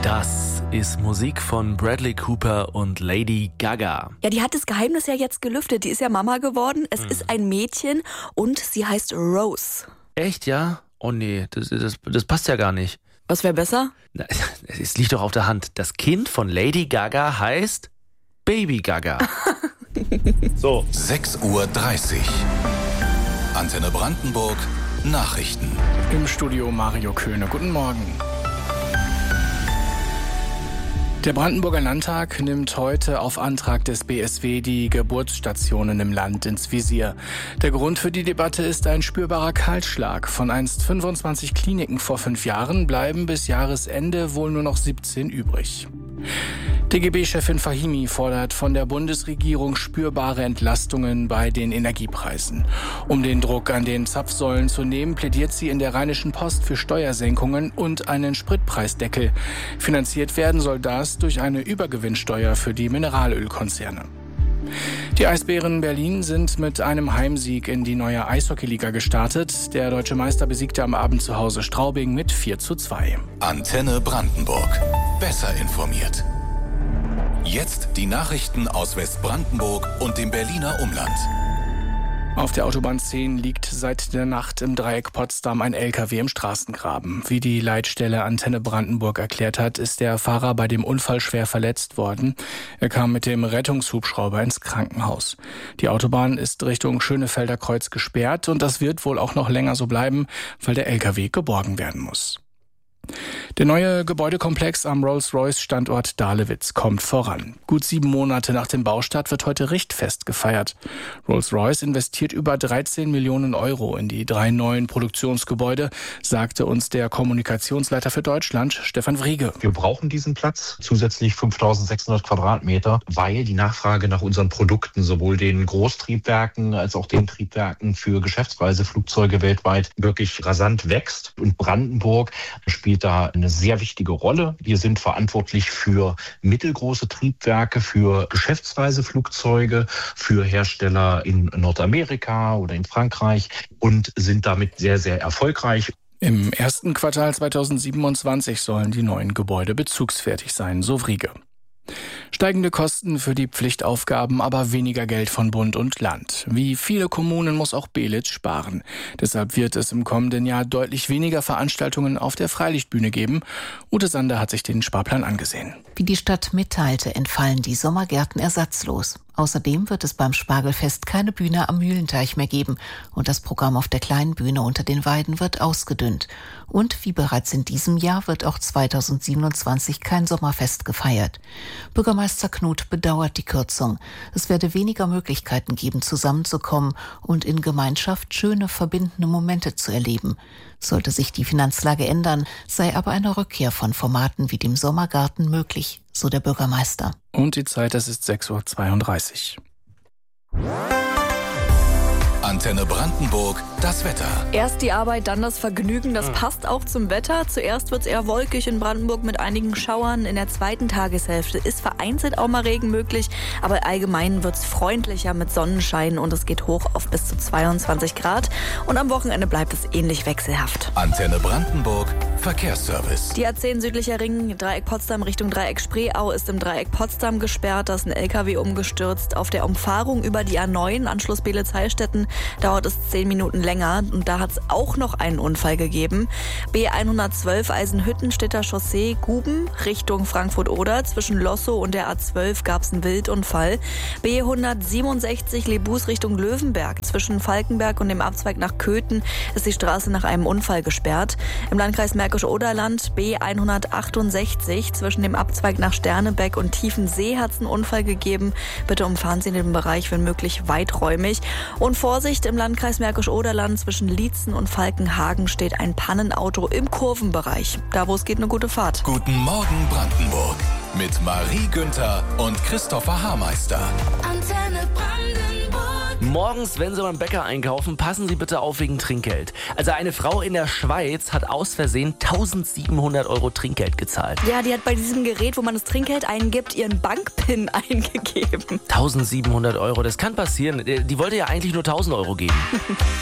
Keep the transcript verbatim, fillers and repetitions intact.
Das ist Musik von Bradley Cooper und Lady Gaga. Ja, die hat das Geheimnis ja jetzt gelüftet. Die ist ja Mama geworden. Es hm. ist ein Mädchen und sie heißt Rose. Echt, ja? Oh nee, das, das, das passt ja gar nicht. Was wäre besser? Na, es liegt doch auf der Hand. Das Kind von Lady Gaga heißt Baby Gaga. So. sechs Uhr dreißig. Antenne Brandenburg. Nachrichten. Im Studio Mario Köhne. Guten Morgen. Der Brandenburger Landtag nimmt heute auf Antrag des B S W die Geburtsstationen im Land ins Visier. Der Grund für die Debatte ist ein spürbarer Kahlschlag. Von einst fünfundzwanzig Kliniken vor fünf Jahren bleiben bis Jahresende wohl nur noch siebzehn übrig. D G B-Chefin Fahimi fordert von der Bundesregierung spürbare Entlastungen bei den Energiepreisen. Um den Druck an den Zapfsäulen zu nehmen, plädiert sie in der Rheinischen Post für Steuersenkungen und einen Spritpreisdeckel. Finanziert werden soll das durch eine Übergewinnsteuer für die Mineralölkonzerne. Die Eisbären Berlin sind mit einem Heimsieg in die neue Eishockeyliga gestartet. Der deutsche Meister besiegte am Abend zu Hause Straubing mit vier zu zwei. Antenne Brandenburg. Besser informiert. Jetzt die Nachrichten aus Westbrandenburg und dem Berliner Umland. Auf der Autobahn zehn liegt seit der Nacht im Dreieck Potsdam ein L K W im Straßengraben. Wie die Leitstelle Antenne Brandenburg erklärt hat, ist der Fahrer bei dem Unfall schwer verletzt worden. Er kam mit dem Rettungshubschrauber ins Krankenhaus. Die Autobahn ist Richtung Schönefelder Kreuz gesperrt und das wird wohl auch noch länger so bleiben, weil der L K W geborgen werden muss. Der neue Gebäudekomplex am Rolls-Royce-Standort Dahlewitz kommt voran. Gut sieben Monate nach dem Baustart wird heute Richtfest gefeiert. Rolls-Royce investiert über dreizehn Millionen Euro in die drei neuen Produktionsgebäude, sagte uns der Kommunikationsleiter für Deutschland, Stefan Wriege. Wir brauchen diesen Platz, zusätzlich fünftausendsechshundert Quadratmeter, weil die Nachfrage nach unseren Produkten, sowohl den Großtriebwerken als auch den Triebwerken für Geschäftsreiseflugzeuge weltweit, wirklich rasant wächst. Und Brandenburg spielt da eine sehr wichtige Rolle. Wir sind verantwortlich für mittelgroße Triebwerke, für Geschäftsreiseflugzeuge, für Hersteller in Nordamerika oder in Frankreich und sind damit sehr, sehr erfolgreich. Im ersten Quartal zweitausendsiebenundzwanzig sollen die neuen Gebäude bezugsfertig sein, so Wriege. Steigende Kosten für die Pflichtaufgaben, aber weniger Geld von Bund und Land. Wie viele Kommunen muss auch Belitz sparen. Deshalb wird es im kommenden Jahr deutlich weniger Veranstaltungen auf der Freilichtbühne geben. Ute Sander hat sich den Sparplan angesehen. Wie die Stadt mitteilte, entfallen die Sommergärten ersatzlos. Außerdem wird es beim Spargelfest keine Bühne am Mühlenteich mehr geben und das Programm auf der kleinen Bühne unter den Weiden wird ausgedünnt. Und wie bereits in diesem Jahr wird auch zweitausendsiebenundzwanzig kein Sommerfest gefeiert. Bürgermeister Knut bedauert die Kürzung. Es werde weniger Möglichkeiten geben, zusammenzukommen und in Gemeinschaft schöne, verbindende Momente zu erleben. Sollte sich die Finanzlage ändern, sei aber eine Rückkehr von Formaten wie dem Sommergarten möglich, so der Bürgermeister. Und die Zeit, das ist sechs Uhr zweiunddreißig. Antenne Brandenburg, das Wetter. Erst die Arbeit, dann das Vergnügen. Das passt auch zum Wetter. Zuerst wird es eher wolkig in Brandenburg mit einigen Schauern. In der zweiten Tageshälfte ist vereinzelt auch mal Regen möglich. Aber allgemein wird es freundlicher mit Sonnenschein und es geht hoch auf bis zu zweiundzwanzig Grad. Und am Wochenende bleibt es ähnlich wechselhaft. Antenne Brandenburg, Verkehrsservice. Die A zehn südlicher Ring, Dreieck Potsdam Richtung Dreieck Spreeau ist im Dreieck Potsdam gesperrt. Da ist ein L K W umgestürzt. Auf der Umfahrung über die A neun, Anschluss Beelitz-Heilstätten, dauert es zehn Minuten länger und da hat es auch noch einen Unfall gegeben. B hundertzwölf Eisenhüttenstädter Chaussee Guben Richtung Frankfurt-Oder. Zwischen Lossow und der A zwölf gab es einen Wildunfall. B hundertsiebenundsechzig Lebus Richtung Löwenberg. Zwischen Falkenberg und dem Abzweig nach Köthen ist die Straße nach einem Unfall gesperrt. Im Landkreis Märkisch-Oderland B hundertachtundsechzig zwischen dem Abzweig nach Sternebeck und Tiefensee hat es einen Unfall gegeben. Bitte umfahren Sie den Bereich, wenn möglich, weiträumig. Und Vorsicht, im Landkreis Märkisch-Oderland zwischen Lietzen und Falkenhagen steht ein Pannenauto im Kurvenbereich. Da, wo es geht, eine gute Fahrt. Guten Morgen Brandenburg mit Marie Günther und Christopher Haarmeister. Antenne Brandenburg. Morgens, wenn Sie beim Bäcker einkaufen, passen Sie bitte auf wegen Trinkgeld. Also eine Frau in der Schweiz hat aus Versehen tausendsiebenhundert Euro Trinkgeld gezahlt. Ja, die hat bei diesem Gerät, wo man das Trinkgeld eingibt, ihren Bankpin eingegeben. tausendsiebenhundert Euro, das kann passieren. Die wollte ja eigentlich nur tausend Euro geben.